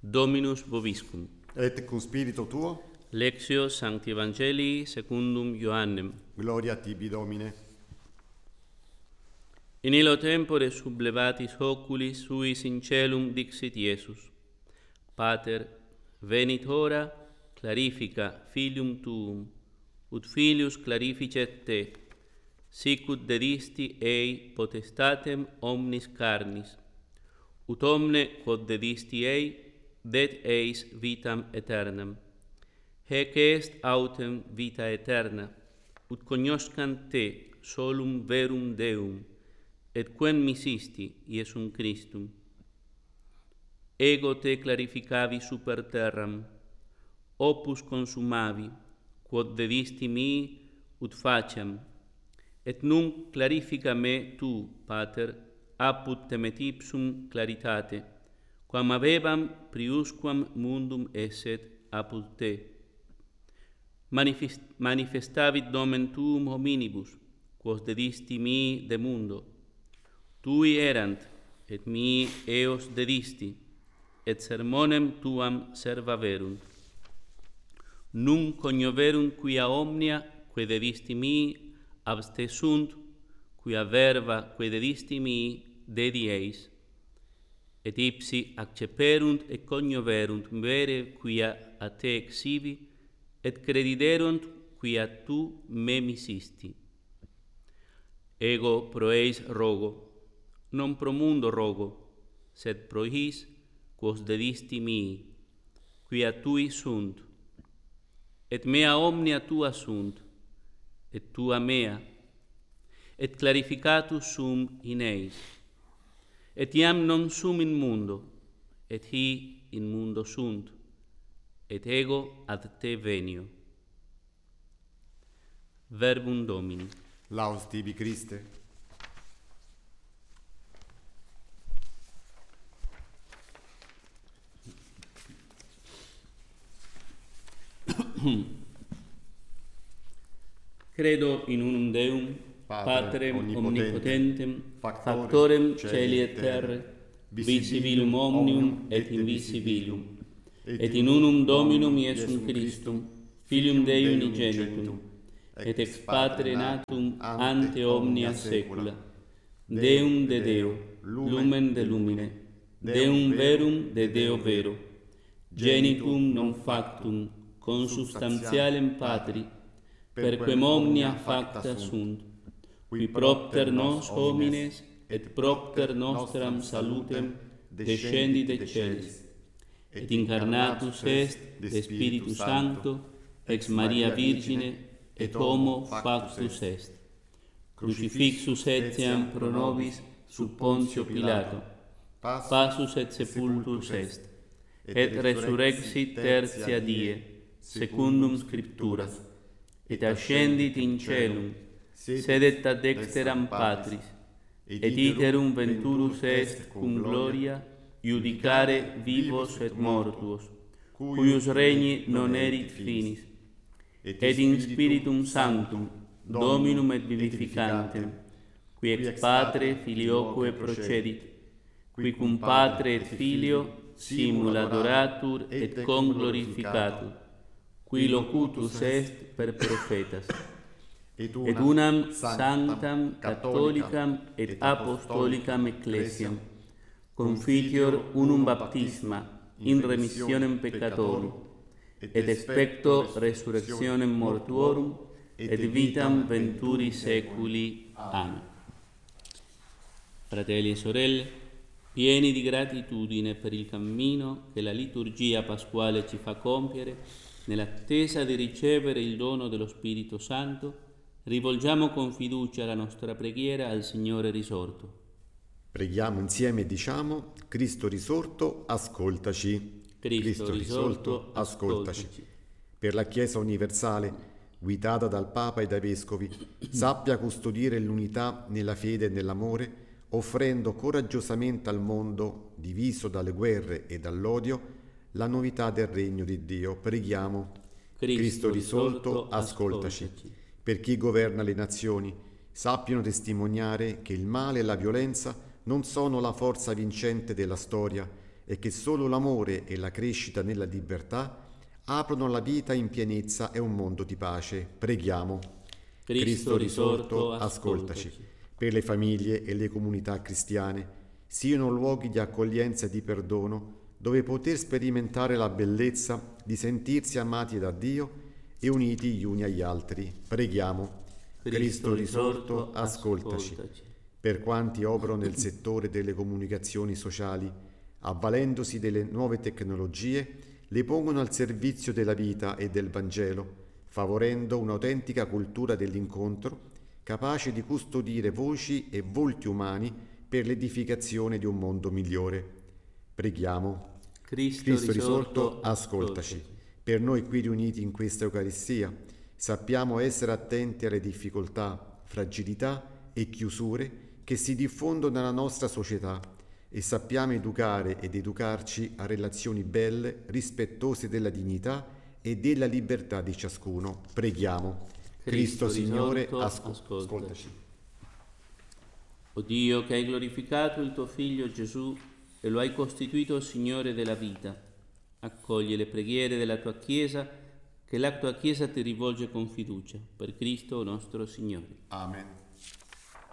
Dominus vobiscum. Et cum spiritu tuo. Lectio Sancti Evangelii secundum Ioannem. Gloria tibi, Domine. In illo tempore sublevatis oculis suis in celum dixit Iesus: Pater, venit hora, clarifica filium tuum, ut filius clarificet te, sicut dedisti ei potestatem omnis carnis, ut omne quod dedisti ei, det eis vitam aeternam. Hec est autem vita aeterna, ut cognoscant te solum verum Deum, et quem misisti Iesum Christum. Ego te clarificavi super terram, opus consumavi, quod dedisti mi ut faciam, et nunc clarifica me tu, Pater, apud temet ipsum claritate, quam avebam priusquam mundum esset apud te. Manifestavit nomen tuum hominibus, quos dedisti mi de mundo. Tui erant, et mi eos dedisti, et sermonem tuam servaverunt. Nunc cognoverunt quia omnia, quae dedisti mi, abstesunt, quia verba, quae dedisti mi, dedi eis. Et ipsi acceperunt et cognoverunt vere quia a te exivi, et crediderunt quia tu me misisti. Ego pro eis rogo, non pro mundo rogo, sed pro his, quos dedisti mi, quia tui sunt, et mea omnia tua sunt, et tua mea, et clarificatus sum in eis. Et iam non sum in mundo, et hi in mundo sunt, et ego ad te venio. Verbum Domini. Laus tibi, Christe. Credo in unum Deum, Patrem omnipotentem, factorem celi et terrae, visibilum omnium et invisibilum, et in unum Dominum Iesum Christum, Filium Dei unigenitum, et ex Patre natum ante omnia saecula, Deum de Deo, lumen de lumine, Deum verum de Deo vero, genitum non factum, consubstantialem Patri, perquem omnia facta sunt, qui propter nos homines et propter nostram salutem descendit de celis, et incarnatus est de Spiritu Sancto ex Maria Virgine et homo factus est. Crucifixus etiam pro nobis sub Pontio Pilato, passus et sepultus est, et resurrexit tertia die, secundum Scripturas, et ascendit in celum, sedet ad dexteram Patris, et iterum venturus est cum gloria iudicare vivos et mortuos, cuius regni non erit finis, et in Spiritum Sanctum, Dominum et vivificantem, qui ex Patre Filioque procedit, qui cum Patre et Filio simul adoratur et conglorificatur, qui locutus est per prophetas, et unam sanctam catholicam et apostolicam ecclesiam, confitior unum baptisma in remissionem peccatorum, et expecto resurrectionem mortuorum, et vitam venturi saeculi. Amen. Fratelli e sorelle, pieni di gratitudine per il cammino che la liturgia pasquale ci fa compiere, nell'attesa di ricevere il dono dello Spirito Santo, rivolgiamo con fiducia la nostra preghiera al Signore risorto. Preghiamo insieme e diciamo: Cristo risorto, ascoltaci. Cristo risorto, ascoltaci. Per la Chiesa universale, guidata dal Papa e dai Vescovi, sappia custodire l'unità nella fede e nell'amore, offrendo coraggiosamente al mondo, diviso dalle guerre e dall'odio, la novità del regno di Dio. Preghiamo. Cristo risorto, ascoltaci. Per chi governa le nazioni, sappiano testimoniare che il male e la violenza non sono la forza vincente della storia e che solo l'amore e la crescita nella libertà aprono la vita in pienezza e un mondo di pace. Preghiamo. Cristo risorto, ascoltaci. Per le famiglie e le comunità cristiane siano luoghi di accoglienza e di perdono, dove poter sperimentare la bellezza di sentirsi amati da Dio e uniti gli uni agli altri. Preghiamo. Cristo risorto, ascoltaci. Per quanti operano nel settore delle comunicazioni sociali, avvalendosi delle nuove tecnologie, le pongono al servizio della vita e del Vangelo, favorendo un'autentica cultura dell'incontro, capace di custodire voci e volti umani per l'edificazione di un mondo migliore. Preghiamo. Cristo risorto, ascoltaci. Per noi qui riuniti in questa Eucaristia, sappiamo essere attenti alle difficoltà, fragilità e chiusure che si diffondono nella nostra società e sappiamo educare ed educarci a relazioni belle, rispettose della dignità e della libertà di ciascuno. Preghiamo. Cristo Signore, ascoltaci. O Dio, che hai glorificato il tuo Figlio Gesù e lo hai costituito Signore della vita, accogli le preghiere della tua Chiesa, che la tua Chiesa ti rivolge con fiducia. Per Cristo nostro Signore. Amen.